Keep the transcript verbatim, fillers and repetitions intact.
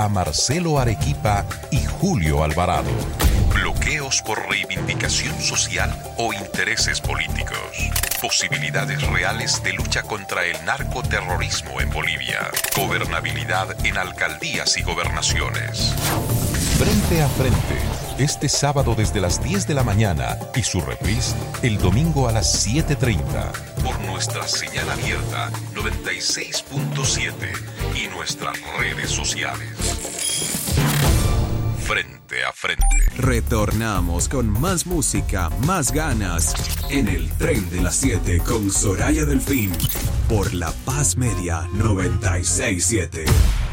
a Marcelo Arequipa y Julio Alvarado. Bloqueos por reivindicación social o intereses políticos. Posibilidades reales de lucha contra el narcoterrorismo en Bolivia. Gobernabilidad en alcaldías y gobernaciones. Frente a Frente, este sábado desde las diez de la mañana y su reprise el domingo a las siete treinta por nuestra señal abierta noventa y seis punto siete y nuestras redes sociales. Frente a Frente. Retornamos con más música, más ganas en el Tren de las siete con Soraya Delfín por La Paz Media noventa y seis punto siete.